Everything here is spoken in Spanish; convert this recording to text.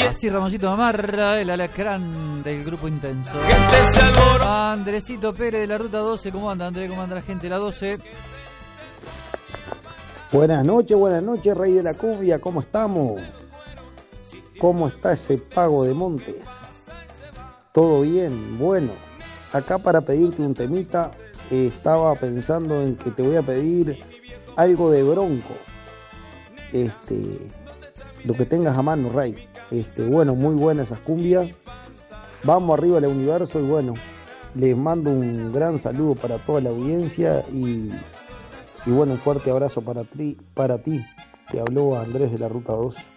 Así Ramoncito Mamarra, el alacrán del grupo Intenso. Andresito Pérez de la Ruta 12, ¿cómo anda Andrés? ¿Cómo anda la gente de la 12? Buenas noches, rey de la cumbia, ¿cómo estamos? ¿Cómo está ese pago de Montes? ¿Todo bien? Bueno, acá para pedirte un temita, estaba pensando en que te voy a pedir algo de Bronco. Lo que tengas a mano, rey. Bueno, muy buenas esas cumbias. Vamos arriba al universo y bueno, les mando un gran saludo para toda la audiencia y bueno, un fuerte abrazo para ti. Te habló Andrés de la Ruta 2.